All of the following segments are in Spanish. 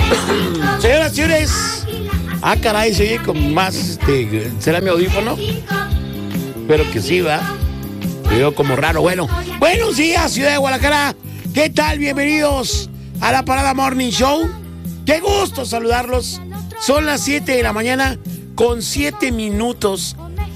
Señoras y señores. Ah, caray, se oye con más, ¿será mi audífono? Espero que sí, ¿va? Me veo como raro. Bueno, buenos días, ciudad de Guadalajara. ¿Qué tal? Bienvenidos a la Parada Morning Show. Qué gusto saludarlos. Son las 7 de la mañana con 7 minutos.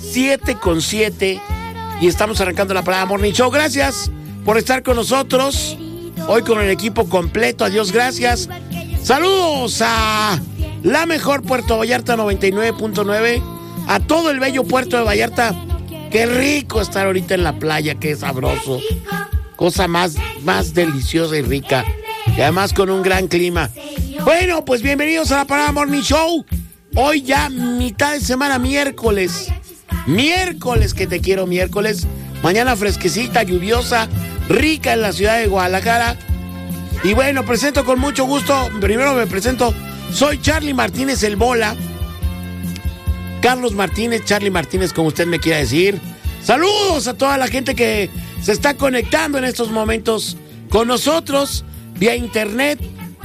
7:07. Y estamos arrancando la Parada Morning Show. Gracias por estar con nosotros. Hoy con el equipo completo. Adiós, gracias. Saludos a la mejor Puerto Vallarta 99.9. A todo el bello puerto de Vallarta. Qué rico estar ahorita en la playa, qué sabroso. Cosa más deliciosa y rica. Y además con un gran clima. Bueno, pues bienvenidos a la Parada Morning Show. Hoy ya mitad de semana, miércoles. Miércoles, que te quiero, miércoles. Mañana fresquecita, lluviosa, rica en la ciudad de Guadalajara. Y bueno, presento con mucho gusto. Primero me presento. Soy Charlie Martínez, el Bola. Carlos Martínez, Charlie Martínez, como usted me quiera decir. Saludos a toda la gente que se está conectando en estos momentos con nosotros, vía internet,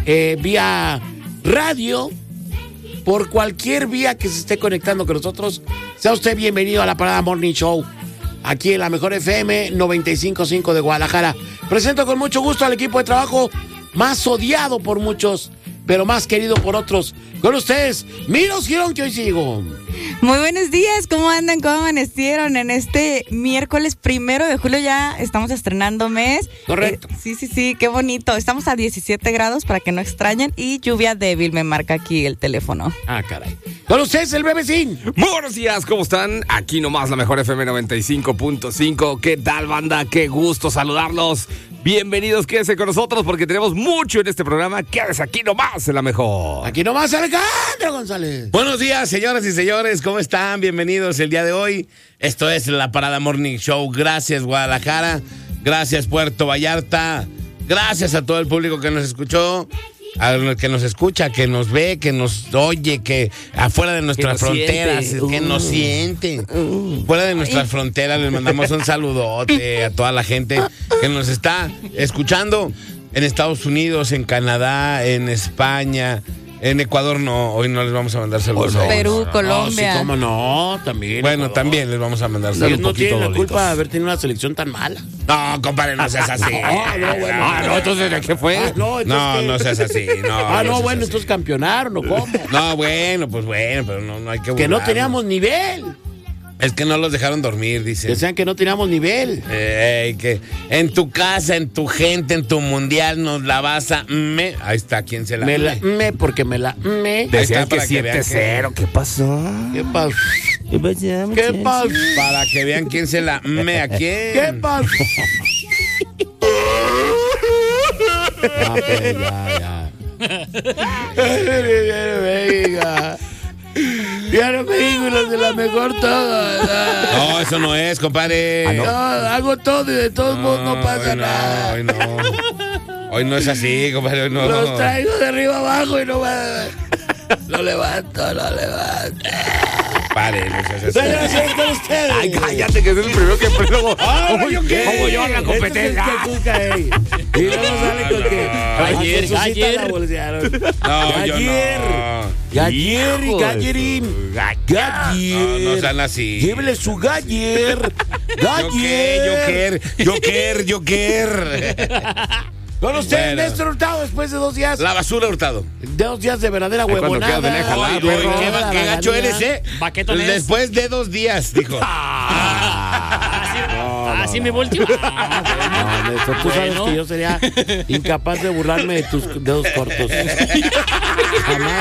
vía radio, por cualquier vía que se esté conectando con nosotros. Sea usted bienvenido a la Parada Morning Show, aquí en la mejor FM 95.5 de Guadalajara. Presento con mucho gusto al equipo de trabajo más odiado por muchos, pero más querido por otros. Con ustedes, Miros Girón, que hoy sigo. Muy buenos días, ¿cómo andan? ¿Cómo amanecieron? En este miércoles 1 de julio ya estamos estrenando mes. Correcto. Sí, qué bonito. Estamos a 17 grados para que no extrañen y lluvia débil, me marca aquí el teléfono. Ah, caray. Con ustedes, el bebecín. Muy buenos días, ¿cómo están? Aquí nomás la mejor FM 95.5. ¿Qué tal, banda? Qué gusto saludarlos. Bienvenidos, quédense con nosotros porque tenemos mucho en este programa. Quédense aquí nomás en la mejor. Aquí nomás, Alejandro González. Buenos días, señoras y señores, ¿cómo están? Bienvenidos el día de hoy. Esto es la Parada Morning Show. Gracias, Guadalajara. Gracias, Puerto Vallarta. Gracias a todo el público que nos escuchó, que nos escucha, que nos ve, que nos oye, que afuera de nuestras fronteras, que nos siente. Fuera de nuestras fronteras les mandamos un saludote a toda la gente que nos está escuchando en Estados Unidos, en Canadá, en España. En Ecuador no, hoy no les vamos a mandar saludos. Perú, Colombia. No, sí, cómo no, también. Bueno, Ecuador. También les vamos a mandar saludos. Ellos no tienen la culpa de haber tenido una selección tan mala. No, compadre, no seas así. No, entonces, ¿de qué fue? No seas así. No, bueno, entonces campeonaron, ¿o cómo? No, bueno, pero no hay que burlarnos. Que no teníamos nivel. Es que no los dejaron dormir, dice. Decían que no teníamos nivel. Que en tu casa, en tu gente, en tu mundial nos la vas a... Ahí está, ¿quién se la... Porque me la... Decían que 7-0, ¿qué pasó? ¿Qué pasó? ¿Qué pasó? Para que vean quién se la... ¿A quién? ¿Qué pasó? Venga. Ya no me digo los de la mejor todo. No, eso no es, compadre. No, hago todo y de todos modos no pasa nada. Hoy no. Hoy no es así, compadre. Hoy no. Los traigo de arriba abajo y no va. Lo levanto. Pare, no seas así. Señoras y señores, con ustedes. Ay, cállate, que es el primero que luego. ¿Cómo yo en la competencia? Y luego sale con que Ayer. la bolsearon. No, yo no. Gallerín. No sean así. Llévele su galler. Joker. Con ustedes, Bueno. Néstor Hurtado, después de 2 días. La basura, Hurtado. 2 días de verdadera cuando quedas de lejos, huevonada. jalar, Qué gacho eres, ¿eh? Baquetones. Después de 2 días, dijo. Así me volteó. No, Néstor, tú sabes que yo sería incapaz de burlarme de tus dedos cortos. Jamás.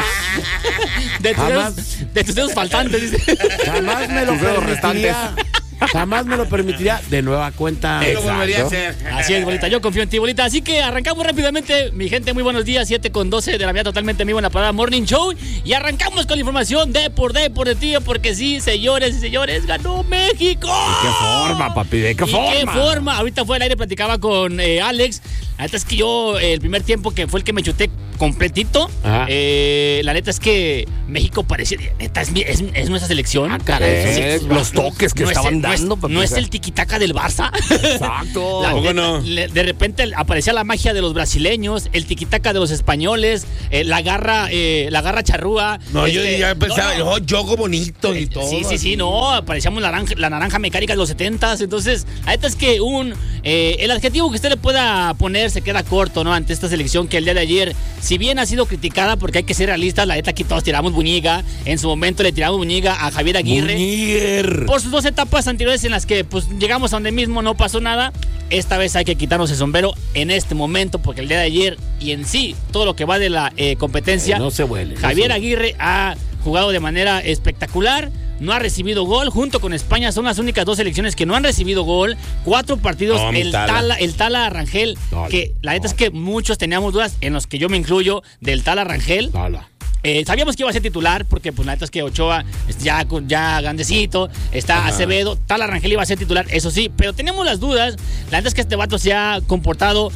De tus dedos faltantes, dice. Jamás me lo permitiría. Jamás me lo permitiría de nueva cuenta. Lo volvería a hacer. Así es, Bolita, yo confío en ti, Bolita. Así que arrancamos rápidamente, mi gente, muy buenos días, 7:12 de la mañana, totalmente en vivo en la Parada Morning Show. Y arrancamos con la información deportiva, porque sí, señores y señores, ganó México. ¿De qué forma, papi? ¿De qué forma? Ahorita fue al aire, platicaba con Alex. La neta es que yo, el primer tiempo que fue el que me chuté completito, la neta es que México parecía, neta, es nuestra selección. Caray, los toques que estaban mandando. No es el tiquitaca del Barça. Exacto. ¿Cómo no? De repente aparecía la magia de los brasileños, el tiquitaca de los españoles, la garra charrúa. No, yo ya pensaba, no. juego bonito y todo. Sí, no, aparecíamos la naranja mecánica de los 70s. Entonces, la neta es que el adjetivo que usted le pueda poner se queda corto, ¿no? Ante esta selección que el día de ayer, si bien ha sido criticada, porque hay que ser realistas, la neta aquí todos tiramos buñiga. En su momento le tiramos buñiga a Javier Aguirre. Por sus 2 etapas anteriores en las que pues llegamos a donde mismo no pasó nada. Esta vez hay que quitarnos el sombrero en este momento, porque el día de ayer y en sí, todo lo que va de la competencia, No se huele. Javier Aguirre ha jugado de manera espectacular. No ha recibido gol, junto con España son las únicas 2 selecciones que no han recibido gol. 4 partidos, No, el Tala Rangel, que la neta es que muchos teníamos dudas, en los que yo me incluyo, del Tala Rangel. Sabíamos que iba a ser titular, porque pues la neta es que Ochoa ya grandecito, está Acevedo, Tala Rangel iba a ser titular, eso sí, pero tenemos las dudas. La neta es que este vato se ha comportado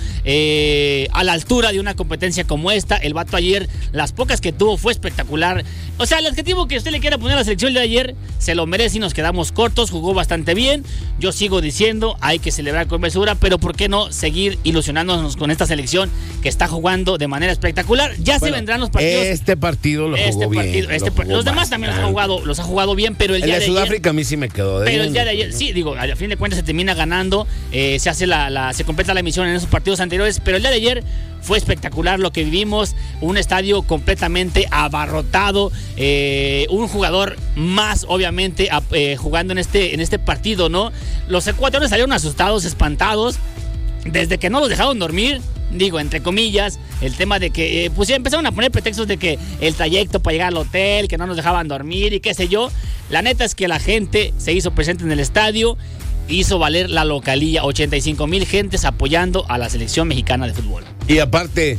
a la altura de una competencia como esta. El vato ayer, las pocas que tuvo, fue espectacular. O sea, el adjetivo que usted le quiera poner a la selección de ayer, se lo merece y nos quedamos cortos, jugó bastante bien. Yo sigo diciendo, hay que celebrar con mesura, pero ¿por qué no seguir ilusionándonos con esta selección que está jugando de manera espectacular? Ya se vendrán los partidos. Este partido lo jugó bien. Los demás también los ha jugado bien, pero el día de Sudáfrica ayer, a mí sí me quedó de pero bien. el día de ayer, sí, digo, a fin de cuentas se termina ganando, se completa la emisión en esos partidos anteriores, pero el día de ayer fue espectacular lo que vivimos, un estadio completamente abarrotado, un jugador más, obviamente, jugando en este partido, ¿no? Los ecuatorianos salieron asustados, espantados, desde que no los dejaron dormir. Digo, entre comillas, el tema de que pues ya empezaron a poner pretextos de que el trayecto para llegar al hotel, que no nos dejaban dormir y qué sé yo. La neta es que la gente se hizo presente en el estadio, hizo valer la localía, 85,000 gentes apoyando a la selección mexicana de fútbol. Y aparte,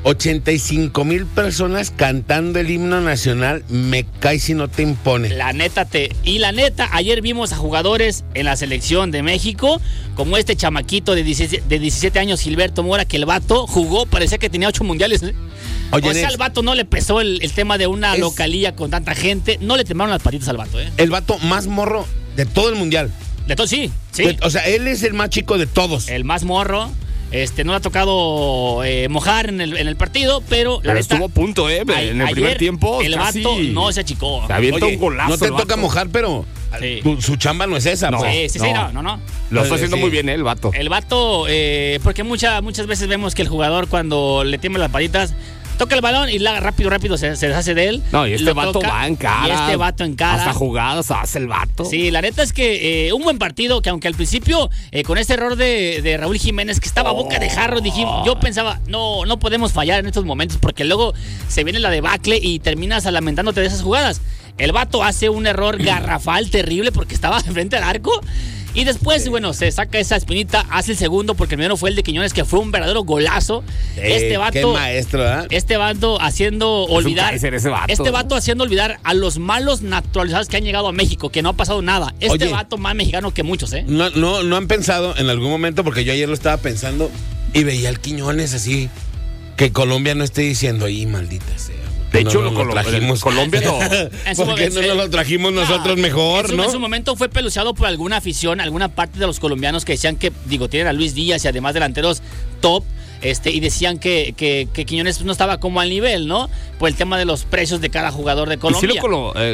85,000 personas cantando el himno nacional, me cae si no te impone. La neta, ayer vimos a jugadores en la selección de México, como este chamaquito de 17 años, Gilberto Mora, que el vato jugó, parecía que tenía 8 mundiales. Oye, o sea, al vato no le pesó el tema de una localía con tanta gente, no le temblaron las patitas al vato. El vato más morro de todo el mundial. De todo, sí. O sea, él es el más chico de todos. El más morro. No le ha tocado mojar en el partido, pero la estuvo a punto, en el primer tiempo. El vato no se achicó. Se avienta un golazo. No te toca mojar, pero su chamba no es esa. No, pues. Sí, no. Lo está haciendo muy bien el vato. El vato, porque muchas veces vemos que el jugador, cuando le tiemblan las patitas, toca el balón y rápido se deshace de él. No, y este vato va en cara. Y este vato en cara. Hasta jugadas hace el vato. Sí, la neta es que un buen partido, que aunque al principio, con ese error de Raúl Jiménez, que estaba a boca de jarro, yo pensaba, no podemos fallar en estos momentos, porque luego se viene la debacle y terminas lamentándote de esas jugadas. El vato hace un error garrafal terrible porque estaba frente al arco. Y después, se saca esa espinita, hace el segundo, porque el primero fue el de Quiñones, que fue un verdadero golazo. Este vato, qué maestro, ¿eh? Este vato haciendo olvidar. Este vato haciendo olvidar a los malos naturalizados que han llegado a México, que no ha pasado nada. Oye, vato más mexicano que muchos, ¿eh? No han pensado en algún momento, porque yo ayer lo estaba pensando y veía al Quiñones así, que Colombia no esté diciendo, ahí maldita sea. De hecho, Colombia no. ¿Por qué no nos lo trajimos nosotros mejor, no? En su momento fue peluciado por alguna afición, alguna parte de los colombianos que decían que, tienen a Luis Díaz y además delanteros top, y decían que Quiñones no estaba como al nivel, ¿no? Por el tema de los precios de cada jugador de Colombia. Y sí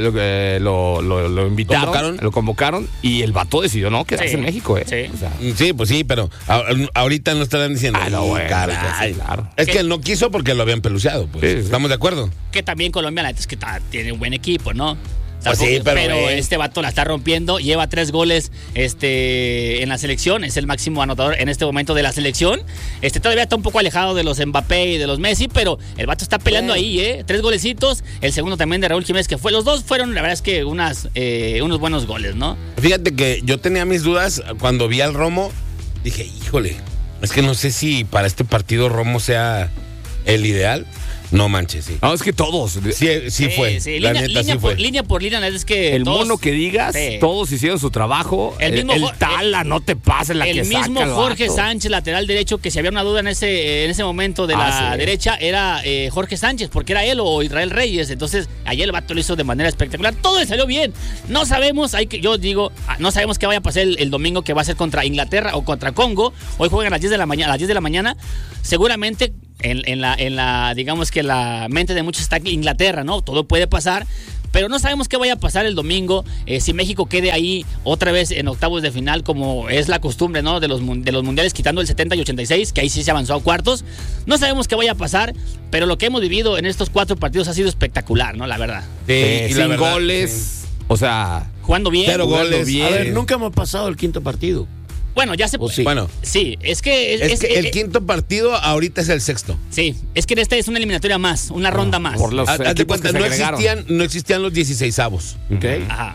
lo invitaron, lo convocaron y el vato decidió no quedarse en México, Sí. O sea, sí, pues sí, pero ahorita no estarán diciendo. Claro. Es que él no quiso porque lo habían peluciado, pues. Sí. ¿Estamos de acuerdo? Que también Colombia, la neta es que tiene un buen equipo, ¿no? Pues sí, pero este vato la está rompiendo, lleva 3 goles en la selección, es el máximo anotador en este momento de la selección. Todavía está un poco alejado de los Mbappé y de los Messi, pero el vato está peleando ahí, 3 golecitos, el segundo también de Raúl Jiménez, que los dos fueron, la verdad es que unos buenos goles, ¿no? Fíjate que yo tenía mis dudas cuando vi al Romo, dije, híjole, es que no sé si para este partido Romo sea el ideal. No manches, sí. No, es que todos. Sí fue. Sí, La línea, neta sí fue. línea por línea, es que El todos- mono que digas, Sí. todos hicieron su trabajo. El mismo Tala, no te pases la el que mismo saca el Jorge vato. Sánchez, lateral derecho, que si había una duda en ese momento de la sí. derecha, era Jorge Sánchez, porque era él o Israel Reyes. Entonces, ayer el vato lo hizo de manera espectacular. Todo le salió bien. No sabemos, no sabemos qué vaya a pasar el domingo, que va a ser contra Inglaterra o contra Congo. Hoy juegan a las 10 de la mañana. A las 10 de la mañana, seguramente en la digamos que la mente de muchos está Inglaterra, ¿no? Todo puede pasar. Pero no sabemos qué vaya a pasar el domingo, si México quede ahí otra vez en octavos de final, como es la costumbre, ¿no? De los mundiales, quitando el 70 y 86, que ahí sí se avanzó a cuartos. No sabemos qué vaya a pasar, pero lo que hemos vivido en estos 4 partidos ha sido espectacular, ¿no? La verdad. Sí, y la sin verdad, goles. sí. O sea, Jugando bien. 0 goles. bien. A ver, nunca hemos pasado el quinto partido. Bueno, ya se ¿O sí? Bueno, Sí, es que... es que el quinto partido ahorita es el sexto. Sí, es que esta es una eliminatoria más, una ronda más. por los Haz de equipos cuenta, que se agregaron. no existían los 16avos. Ok. Ajá,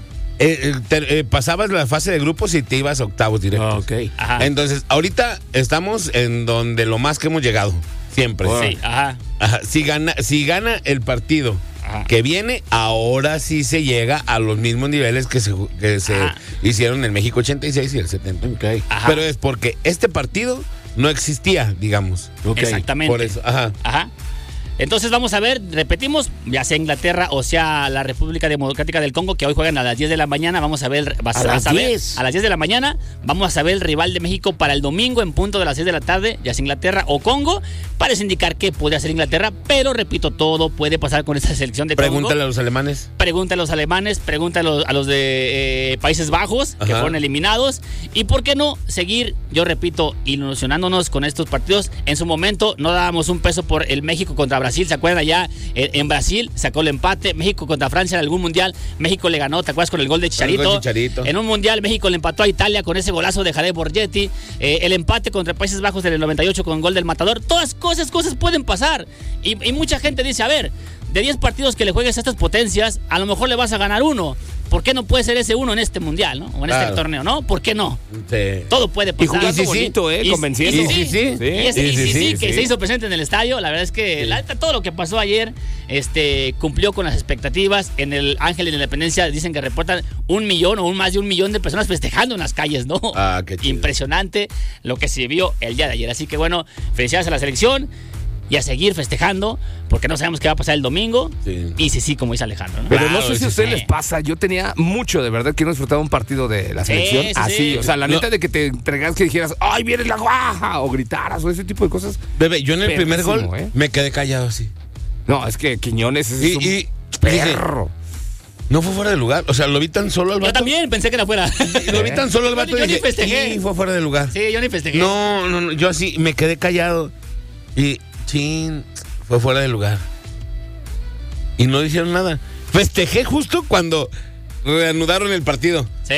Pasabas la fase de grupos y te ibas a octavos directos. Ok. ajá. Entonces, ahorita estamos en donde lo más que hemos llegado. Siempre. Sí, ajá. Ajá. Si gana el partido Ajá. que viene, ahora sí se llega a los mismos niveles que se Ajá. hicieron en México 86 y el 70. Ok. Ajá. Pero es porque este partido no existía, digamos. Ok. Exactamente. Por eso, ajá. Ajá. Entonces vamos a ver, repetimos, ya sea Inglaterra o sea la República Democrática del Congo, que hoy juegan a las 10 de la mañana. Vamos a ver, A las 10. a las 10 de la mañana, vamos a saber el rival de México para el domingo en punto de las 6 de la tarde, ya sea Inglaterra o Congo. Parece indicar que podría ser Inglaterra, pero repito, todo puede pasar con esta selección de Congo. Pregúntale a los alemanes. Pregunta a los alemanes, pregunta a los de Países Bajos, que Ajá. fueron eliminados. Y por qué no seguir, yo repito, ilusionándonos con estos partidos. En su momento no dábamos un peso por el México contra Brasil. ¿Se acuerdan allá? En Brasil sacó el empate. México contra Francia en algún mundial. México le ganó, ¿te acuerdas? Con el gol de Chicharito. El gol de Chicharito. En un mundial México le empató a Italia con ese golazo de Jared Borgetti. El empate contra Países Bajos del 98 con gol del Matador. Todas cosas pueden pasar. Y mucha gente dice, a ver, de 10 partidos que le juegues a estas potencias, a lo mejor le vas a ganar uno. ¿Por qué no puede ser ese uno en este mundial, ¿no? O en este torneo, ¿no? ¿Por qué no? Sí. Todo puede Y pasar. jugando sí, bonito, convenciendo. Y sí, sí. Y ese Sí, sí, que sí. se hizo presente en el estadio, la verdad es que la neta, todo lo que pasó ayer cumplió con las expectativas. En el Ángel de la Independencia dicen que reportan 1 millón o más de 1 millón de personas festejando en las calles, ¿no? Ah, qué chido. Impresionante lo que se vio el día de ayer. Así que bueno, felicidades a la selección y a seguir festejando, porque no sabemos qué va a pasar el domingo. Sí. Y sí, como dice Alejandro, ¿no? Pero no Claro, sé si a sí, ustedes sí. les pasa. Yo tenía mucho, de verdad, que no disfrutaba un partido de la selección sí, así. sí. O sea, la No. neta de que te entregas, que dijeras, ¡ay, viene la guaja! O gritaras, o ese tipo de cosas. Bebé, yo en el primer Perrísimo, gol ¿eh? me quedé callado así. No, es que Quiñones es un Y perro. no fue fuera de lugar. O sea, lo vi tan solo al Yo vato. también pensé que era fuera. Lo vi tan solo al vato Yo y ni dije, festejé. "Y fue fuera de lugar". Sí, yo ni festejé. No, yo así me quedé callado. Y, chin, fue fuera de lugar. Y no dijeron nada. Festejé justo cuando reanudaron el partido. Sí.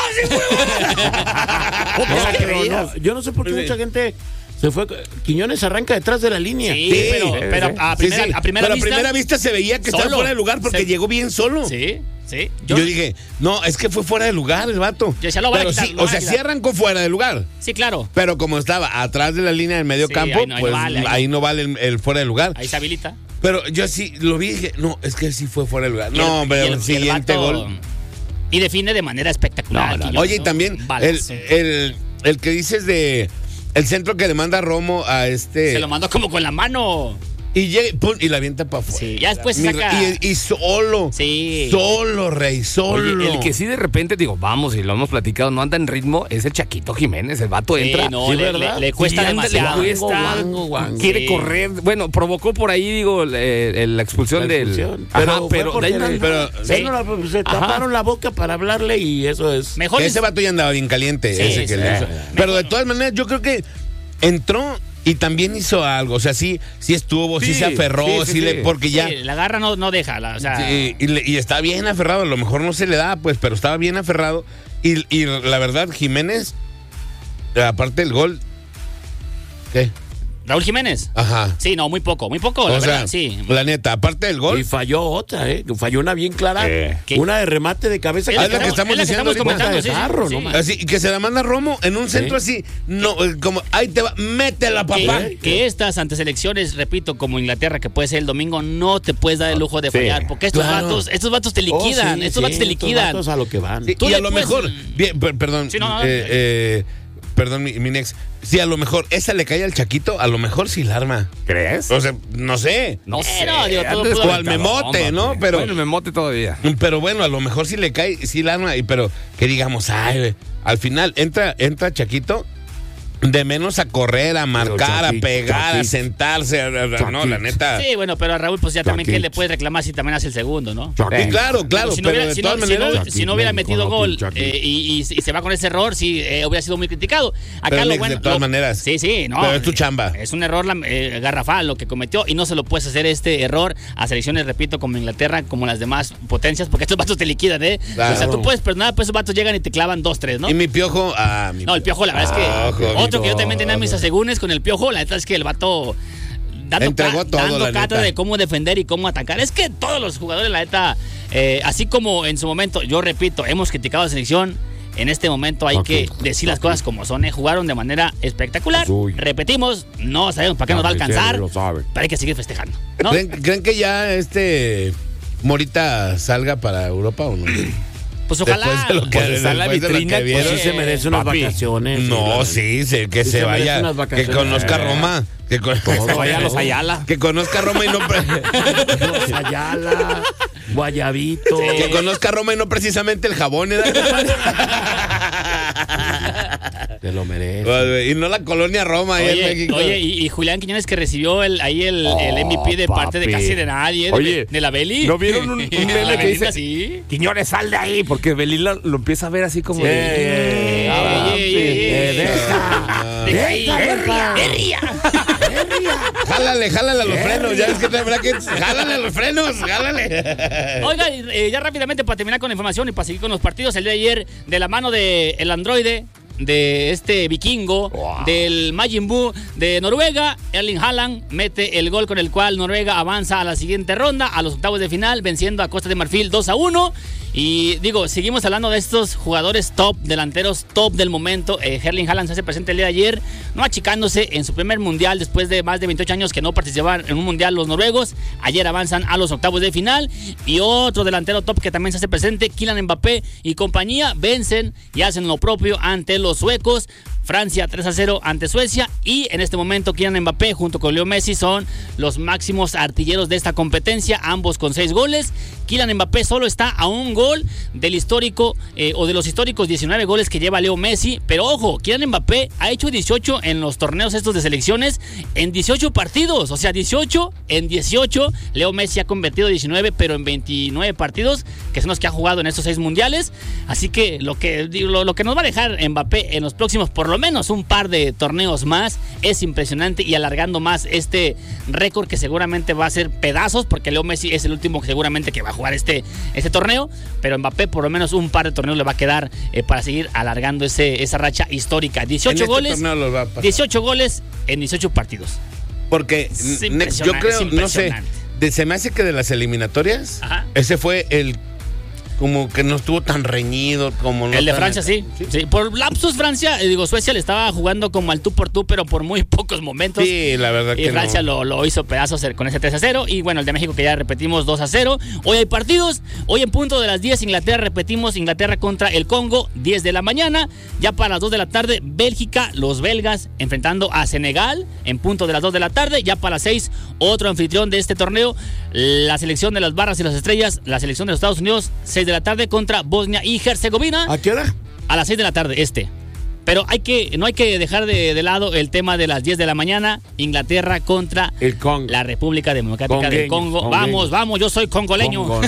Pero no, yo no sé por qué Sí. mucha gente se fue. Quiñones arranca detrás de la línea. Sí, Sí, pero sí. a Sí, primera, sí. a primera Pero vista. a primera vista se veía que estaba Solo. fuera de lugar porque Se- llegó bien solo. Sí, sí. Yo dije, no, es que fue fuera de lugar el vato. Yo decía, lo van a Pero quitar, sí, lo van o a sea, quitar. sí arrancó fuera de lugar. Sí, claro. Pero como estaba atrás de la línea del medio Sí, campo, ahí no pues vale, ahí no vale el fuera de lugar. Ahí se habilita. Pero yo sí lo vi y dije, no, es que sí fue fuera de lugar. Y No, el- pero y el el siguiente vato- gol. Y define de manera espectacular. No, no, Quiñones, Oye, y ¿no? también Balazo. el que dices de el centro que le manda Romo a Se lo mandó como con la mano. y llega, pum, y la avienta para afuera. Sí, ya después Mi saca. y solo. Sí. Solo, Rey, solo. Oye, el que sí de repente, digo, vamos, y lo hemos platicado, no anda en ritmo, es el Chaquito Jiménez. El vato Sí, entra. no, Sí, le, ¿verdad? le cuesta Sí, anda, demasiado. le cuesta, Guango. quiere Sí. correr. Bueno, provocó por ahí, digo, la expulsión La expulsión. del. Ajá, fue pero porque de ahí no- pero- se taparon la boca para hablarle y eso es. Mejor Ese vato ya andaba bien caliente, Sí, ese que sí. le hizo. Mejor. Pero de todas maneras, yo creo que entró y también hizo algo. O sea, sí estuvo, sí Sí, se aferró, sí, sí, sí. porque ya. Sí, la garra no deja. O sea, Sí, y está bien aferrado, a lo mejor no se le da, pues, pero estaba bien aferrado. Y la verdad, Jiménez, aparte del gol, ¿qué? Raúl Jiménez. Ajá. Sí, no, muy poco, la verdad, sí. La neta, aparte del gol. Y falló otra, falló una bien clara. ¿Qué? Una de remate de cabeza. Es la que estamos diciendo ahorita. comentando, sí, Jarro, sí. no más. Así, que se la manda Romo en un centro así. No, como, ahí te va, métela, papá. Que estas anteselecciones, repito, como Inglaterra, que puede ser el domingo, no te puedes dar el lujo de fallar, porque estos vatos te liquidan, Estos vatos a lo que van. Sí, Tú y a le lo puedes- mejor, bien, perdón, Sí, no. perdón, mi Nex. Si a lo mejor esa le cae al Chaquito, a lo mejor sí la arma. ¿Crees? O sea, no sé. No sé. no, digo, todo antes pudo O haber al Memote, ¿no? Pero, Bueno, el Memote todavía. pero bueno, a lo mejor sí le cae, sí la arma, pero que digamos, ay, güey, al final entra Chaquito. De menos a correr, a marcar, a pegar, a sentarse. No, la neta. Sí, bueno, pero a Raúl, pues ya también, ¿qué Chaquito. le puedes reclamar si también hace el segundo, no? Sí, claro, Si pero no hubiera- de si todas no- maneras. si no hubiera metido Chaquito, gol Chaquito. y se va con ese error, sí, hubiera sido muy criticado. Acá Pero, lo Alex, bueno. de todas maneras. Sí, no. Pero es tu chamba. Es un error garrafal lo que cometió y no se lo puedes hacer este error a selecciones, repito, como Inglaterra, como las demás potencias, porque estos vatos te liquidan, ¿eh? Claro. O sea, tú puedes perdonar, pues esos vatos llegan y te clavan 2-3, ¿no? Y mi Piojo. No, el Piojo, la verdad es que Ojo, otro que yo también tenía Piojo. mis asegúnes con el Piojo, la neta es que el vato Entregó todo, dando la cátedra neta. de cómo defender y cómo atacar. Es que todos los jugadores, la neta, así como en su momento, yo repito, hemos criticado a la selección, en este momento hay que decir las cosas como son. Jugaron de manera espectacular. Uy. Repetimos, no sabemos para qué nos va a alcanzar, pero hay que seguir festejando, ¿no? ¿Creen que ya Morita salga para Europa o no? Pues ojalá. Después de lo que, Pues está en la después de lo vitrina, que pues, vieron. Sí se merece unas papi. vacaciones. No, claro. sí, que Sí se se vaya, merece unas que vacaciones. conozca Roma, que Vaya a los Ayala. que conozca Roma y no Los Ayala, Guayabito. que conozca Roma y no precisamente el jabón, ¿eh? Te lo merece. Y no la colonia Roma ahí en México. Oye, y Julián Quiñones que recibió el MVP de parte de papi. casi de nadie, Oye, de la Beli. ¿no vieron un meme La que Belinda, dice, sí. Quiñones, sal de ahí? Porque Belinda lo empieza a ver así como de... Jálale a los frenos, ya ves que trae brackets. Jálale a los frenos, jálale. Oiga, ya rápidamente para terminar con la información y para seguir con los partidos, el día de ayer, de la mano del androide, de este vikingo, del Majin Buu de Noruega, Erling Haaland mete el gol con el cual Noruega avanza a la siguiente ronda, a los octavos de final, venciendo a Costa de Marfil 2-1. Y digo, seguimos hablando de estos jugadores top, delanteros top del momento. Erling Haaland se hace presente el día de ayer, no achicándose en su primer mundial después de más de 28 años que no participaban en un mundial los noruegos. Ayer avanzan a los octavos de final. Y otro delantero top que también se hace presente, Kylian Mbappé y compañía, vencen y hacen lo propio ante los suecos. Francia 3-0 ante Suecia y en este momento Kylian Mbappé junto con Leo Messi son los máximos artilleros de esta competencia, ambos con 6 goles. Kylian Mbappé solo está a un gol del histórico o de los históricos 19 goles que lleva Leo Messi, pero ojo, Kylian Mbappé ha hecho 18 en los torneos estos de selecciones en 18 partidos, o sea 18 en 18. Leo Messi ha convertido 19 pero en 29 partidos, que son los que ha jugado en estos 6 mundiales, así que lo que nos va a dejar Mbappé en los próximos por lo menos un par de torneos más es impresionante y alargando más este récord que seguramente va a ser pedazos porque Leo Messi es el último que seguramente que va a jugar este torneo, pero Mbappé por lo menos un par de torneos le va a quedar para seguir alargando esa racha histórica. 18 goles, 18 goles en 18 partidos. Porque yo creo, no sé, se me hace que de las eliminatorias, Ajá. ese fue el como que no estuvo tan reñido como El de Francia, sí. Por lapsus, Francia, Suecia le estaba jugando como al tú por tú, pero por muy pocos momentos. Sí, la verdad que y Francia lo hizo pedazos con ese 3-0. Y bueno, el de México que ya repetimos 2-0. Hoy hay partidos. Hoy en punto de las 10, Inglaterra, repetimos, Inglaterra contra el Congo, 10 de la mañana. Ya para las 2 de la tarde, Bélgica, los belgas, enfrentando a Senegal, en punto de las 2 de la tarde. Ya para las 6, otro anfitrión de este torneo, la selección de las barras y las estrellas, la selección de los Estados Unidos, 6 de la tarde contra Bosnia y Herzegovina. ¿A qué hora? A las 6 de la tarde, Pero no hay que dejar de lado el tema de las 10 de la mañana. Inglaterra contra El Congo. la República Democrática del Congo. Congueños. Vamos, yo soy congoleño. Congo.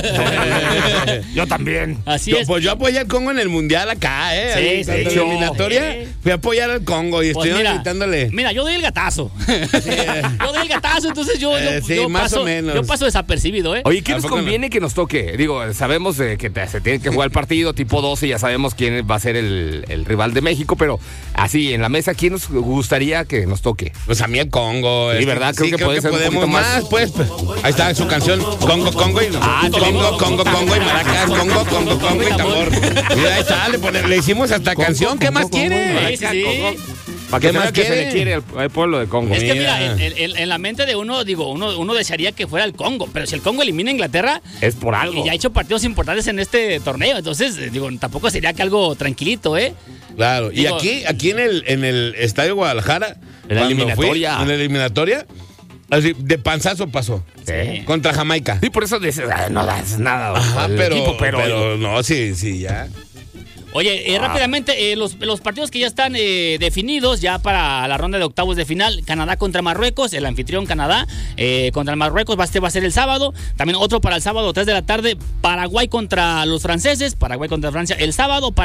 Yo también. Así es. Pues yo apoyé al Congo en el mundial acá, Sí, en la sí. eliminatoria. Fui a apoyar al Congo y Pues estoy gritándole. Mira, yo doy el gatazo. Yo doy el gatazo, entonces yo más paso, o menos. yo paso desapercibido, Oye, ¿qué nos ¿A poco conviene que nos toque? Digo, sabemos que se tiene que jugar el partido tipo 12, ya sabemos quién va a ser el rival de México. México, pero así, en la mesa, ¿quién nos gustaría que nos toque? Pues a mí el Congo. Sí, ¿verdad? Creo que puede ser un podemos poquito más. más, pues. Ahí está su canción, Congo, Congo y Congo y maracas, Congo y tambor. Mira, ahí está, le hicimos hasta canción. ¿Qué más quiere? Sí. ¿Para qué ¿Qué más más que se quiere? le quiere al pueblo de Congo? Es que Mira. mira, en la mente de uno, digo, uno desearía que fuera el Congo, pero si el Congo elimina a Inglaterra, Es por algo. y ya ha hecho partidos importantes en este torneo, entonces, digo, tampoco sería que algo tranquilito, ¿eh? Claro, y Digo- aquí en el Estadio Guadalajara, En la cuando eliminatoria. en la eliminatoria, así, de panzazo pasó. Sí. Contra Jamaica. Sí, por eso dices, no das nada Ajá, al pero, equipo, pero no, sí, ya. Oye, rápidamente, los partidos que ya están definidos ya para la ronda de octavos de final, Canadá contra Marruecos, el anfitrión Canadá contra el Marruecos, va a ser el sábado, también otro para el sábado 3 de la tarde, Paraguay contra los franceses, Paraguay contra Francia el sábado, para